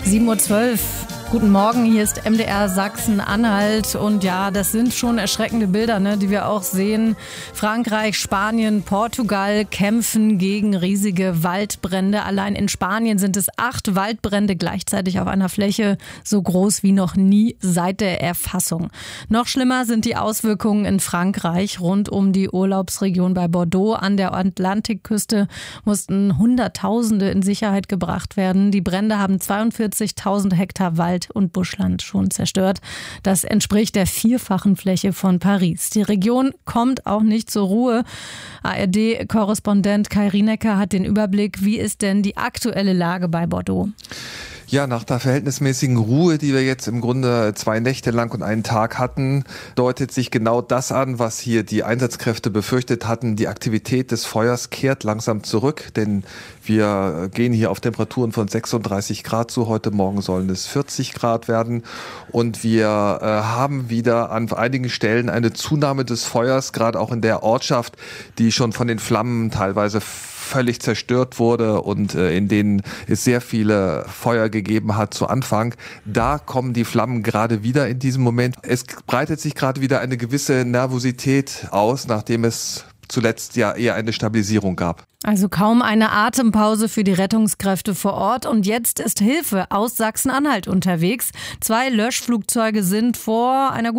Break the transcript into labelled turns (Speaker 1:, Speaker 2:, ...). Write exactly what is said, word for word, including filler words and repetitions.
Speaker 1: sieben Uhr zwölf. Guten Morgen, hier ist M D R Sachsen-Anhalt und ja, das sind schon erschreckende Bilder, ne, die wir auch sehen. Frankreich, Spanien, Portugal kämpfen gegen riesige Waldbrände. Allein in Spanien sind es acht Waldbrände gleichzeitig auf einer Fläche so groß wie noch nie seit der Erfassung. Noch schlimmer sind die Auswirkungen in Frankreich. Rund um die Urlaubsregion bei Bordeaux an der Atlantikküste mussten Hunderttausende in Sicherheit gebracht werden. Die Brände haben zweiundvierzigtausend Hektar Wald und Buschland schon zerstört. Das entspricht der vierfachen Fläche von Paris. Die Region kommt auch nicht zur Ruhe. A R D-Korrespondent Kai Rienecker hat den Überblick. Wie ist denn die aktuelle Lage bei Bordeaux?
Speaker 2: Ja, nach der verhältnismäßigen Ruhe, die wir jetzt im Grunde zwei Nächte lang und einen Tag hatten, deutet sich genau das an, was hier die Einsatzkräfte befürchtet hatten. Die Aktivität des Feuers kehrt langsam zurück, denn wir gehen hier auf Temperaturen von sechsunddreißig Grad zu. Heute Morgen sollen es vierzig Grad werden. Und wir äh, haben wieder an einigen Stellen eine Zunahme des Feuers, gerade auch in der Ortschaft, die schon von den Flammen teilweise völlig zerstört wurde und äh, in denen es sehr viele Feuer gegeben hat zu Anfang. Da kommen die Flammen gerade wieder in diesem Moment. Es breitet sich gerade wieder eine gewisse Nervosität aus, nachdem es zuletzt ja eher eine Stabilisierung gab.
Speaker 1: Also kaum eine Atempause für die Rettungskräfte vor Ort. Und jetzt ist Hilfe aus Sachsen-Anhalt unterwegs. Zwei Löschflugzeuge sind vor einer